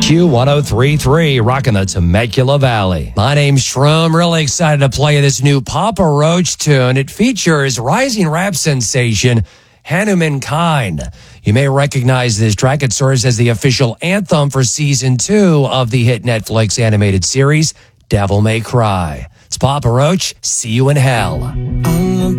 Q1033, rocking the Temecula Valley. My name's Shroom. Really excited to play this new Papa Roach tune. It features rising rap sensation Hanuman Kind. You may recognize this track. It serves as the official anthem for Season 2 of the hit Netflix animated series Devil May Cry. It's Papa Roach. See you in hell. I'm